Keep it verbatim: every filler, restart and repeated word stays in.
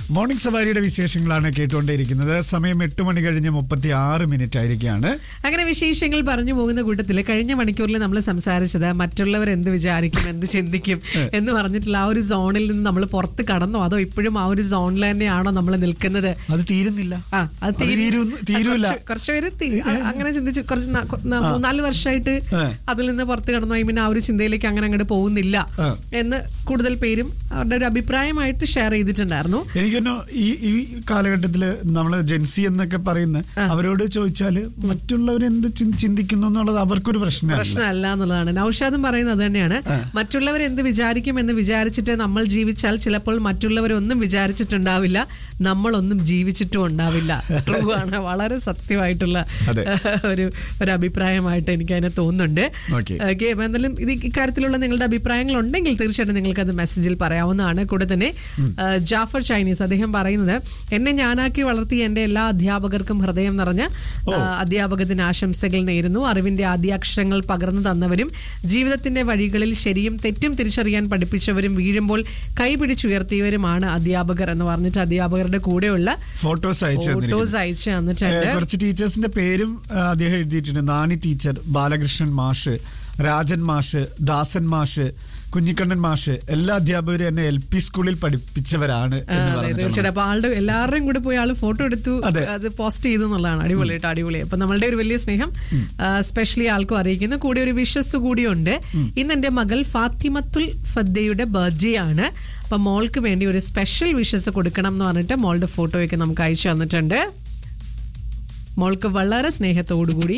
Morning സവാരിയുടെ വിശേഷങ്ങളാണ് കേട്ടുകൊണ്ടേയിരിക്കുന്നത്. സമയം എട്ട് മണി കഴിഞ്ഞ് മുപ്പത്തി ആറ് മിനിറ്റ് ആയിരിക്കുകയാണ്. അങ്ങനെ വിശേഷങ്ങൾ പറഞ്ഞു പോകുന്ന കൂട്ടത്തിൽ കഴിഞ്ഞ മണിക്കൂറിൽ നമ്മൾ സംസാരിച്ചത് മറ്റുള്ളവർ എന്ത് വിചാരിക്കും, എന്ത് ചിന്തിക്കും എന്ന് പറഞ്ഞിട്ടുള്ള ആ ഒരു സോണിൽ നിന്ന് നമ്മൾ പുറത്ത് കടന്നോ, അതോ ഇപ്പോഴും ആ ഒരു സോണിൽ തന്നെയാണോ നമ്മൾ നിൽക്കുന്നത്? അത് തീരുന്നില്ല. ആ അത് തീരൂല. കുറച്ചുപേര് അങ്ങനെ ചിന്തിച്ച് കുറച്ച് മൂന്നാല് വർഷമായിട്ട് അതിൽ നിന്ന് പുറത്ത് കടന്നു. ഐ മീൻ ആ ഒരു ചിന്തയിലേക്ക് അങ്ങനെ അങ്ങോട്ട് പോകുന്നില്ല എന്ന് കൂടുതൽ പേരും അവരുടെ ഒരു അഭിപ്രായമായിട്ട് ഷെയർ ചെയ്തിട്ടുണ്ടായിരുന്നു. എനിക്ക് ഈ ഈ കാലഘട്ടത്തില് നമ്മള് ജെൻസി എന്നൊക്കെ പറയുന്ന അവരോട് ചോദിച്ചാല് മറ്റുള്ളവരെന്ത് ചിന്തിക്കുന്നു എന്നുള്ളത് അവർക്കൊരു പ്രശ്നം പ്രശ്നമല്ല എന്നുള്ളതാണ്. നൗഷാദും പറയുന്നത് അത് തന്നെയാണ്. മറ്റുള്ളവർ എന്ത് വിചാരിക്കും എന്ന് വിചാരിച്ചിട്ട് നമ്മൾ ജീവിച്ചാൽ ചിലപ്പോൾ മറ്റുള്ളവരൊന്നും വിചാരിച്ചിട്ടുണ്ടാവില്ല, നമ്മളൊന്നും ജീവിച്ചിട്ടും ഉണ്ടാവില്ല. ട്രൂ ആണ്, വളരെ സത്യമായിട്ടുള്ള ഒരു ഒരു അഭിപ്രായമായിട്ട് എനിക്ക് അതിനെ തോന്നുന്നുണ്ട്. എന്തായാലും ഇത് ഇക്കാര്യത്തിലുള്ള നിങ്ങളുടെ അഭിപ്രായങ്ങൾ ഉണ്ടെങ്കിൽ തീർച്ചയായിട്ടും നിങ്ങൾക്ക് അത് മെസ്സേജിൽ പറയാവുന്നതാണ്. കൂടെ തന്നെ ജാഫർ ചൈനീസ് അദ്ദേഹം പറയുന്നത്, എന്നെ ഞാനാക്കി വളർത്തിയ എന്റെ എല്ലാ അധ്യാപകർക്കും ഹൃദയം നിറഞ്ഞ അധ്യാപക ദിന ആശംസകൾ നേരുന്നു. അറിവിന്റെ ആദ്യാക്ഷരങ്ങൾ പകർന്നു തന്നവരും ജീവിതത്തിന്റെ വഴികളിൽ ശരിയും തെറ്റും തിരിച്ചറിയാൻ പഠിപ്പിച്ചവരും വീഴുമ്പോൾ കൈപിടിച്ചുയർത്തിയവരുമാണ് അധ്യാപകർ എന്ന് പറഞ്ഞിട്ട് അധ്യാപകരുടെ കൂടെയുള്ള ഫോട്ടോസ് ഫോട്ടോസ് അയച്ചു തന്നിട്ടുണ്ട്. കുറച്ച് ടീച്ചേഴ്സിന്റെ പേരും അദ്ദേഹം എഴുതിയിട്ടുണ്ട്. നാനി ടീച്ചർ, ബാലകൃഷ്ണൻ മാഷ്, രാജൻ മാഷ്, ദാസൻ മാഷ്, കുഞ്ഞിക്കണ്ണൻ മാഷ്, എല്ലാ അധ്യാപകരും എന്നെ എൽ പി സ്കൂളിൽ പഠിപ്പിച്ചവരാണ്. തീർച്ചയായിട്ടും. അപ്പൊ ആളുടെ എല്ലാവരുടെയും കൂടെ പോയി ആള് ഫോട്ടോ എടുത്തു അത് പോസ്റ്റ് ചെയ്തു എന്നുള്ളതാണ്. അടിപൊളി കേട്ടോ, അടിപൊളി. അപ്പൊ നമ്മളുടെ ഒരു വലിയ സ്നേഹം സ്പെഷ്യലി ആൾക്കും അറിയിക്കുന്നു. കൂടെ ഒരു വിഷസ് കൂടിയുണ്ട്. ഇന്ന് എന്റെ മകൾ ഫാത്തിമത്തുൽ ഫദ്ദയുടെ ബർത്ത്ഡേ ആണ്. അപ്പൊ മോൾക്ക് വേണ്ടി ഒരു സ്പെഷ്യൽ വിഷസ് കൊടുക്കണം എന്ന് പറഞ്ഞിട്ട് മോളുടെ ഫോട്ടോയൊക്കെ നമുക്ക് അയച്ചു തന്നിട്ടുണ്ട്. മോൾക്ക് വളരെ സ്നേഹത്തോടുകൂടി